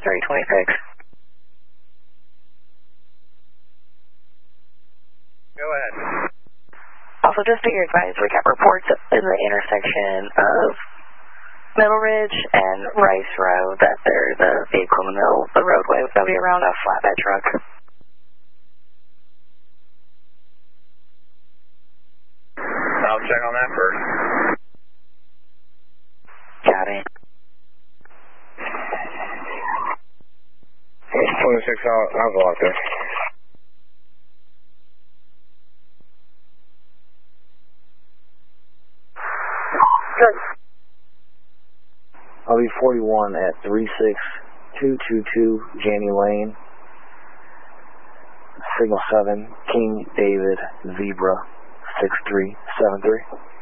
326. Go ahead. Also, just to be advised, we got reports in the intersection of Middle Ridge and Rice Road that there's a vehicle in the middle of the roadway. It's going to be around a flatbed truck. I'll check on that first. Got it. 26, I'll go out there. Good. I'll be 41 at 36222 Janney Lane. Signal 7, King David Zebra 6373.